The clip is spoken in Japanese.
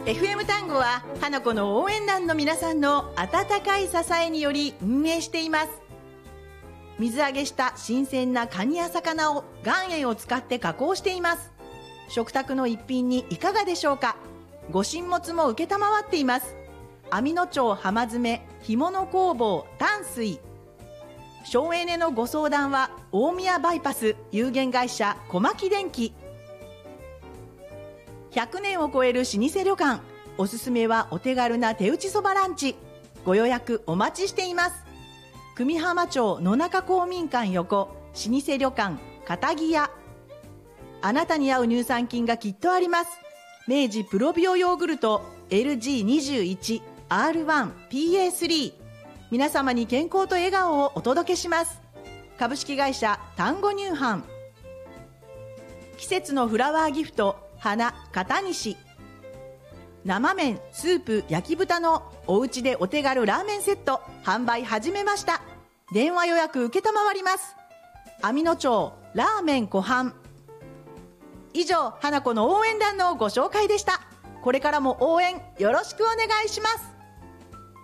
FM タンゴは花子の応援団の皆さんの温かい支えにより運営しています。水揚げした新鮮なカニや魚を岩塩を使って加工しています。食卓の一品にいかがでしょうか。ご神物も承っています。網野町浜詰干物工房淡水。省エネのご相談は大宮バイパス有限会社小牧電機。100年を超える老舗旅館、おすすめはお手軽な手打ちそばランチ。ご予約お待ちしています。久美浜町野中公民館横、老舗旅館片木屋。あなたに合う乳酸菌がきっとあります。明治プロビオヨーグルト LG21 R1PA3。 皆様に健康と笑顔をお届けします。株式会社丹後乳販。季節のフラワーギフト花片西。生麺スープ焼き豚のおうちでお手軽ラーメンセット販売始めました。電話予約承ります。網野町ラーメン湖畔。以上、花子の応援団のご紹介でした。これからも応援よろしくお願いします。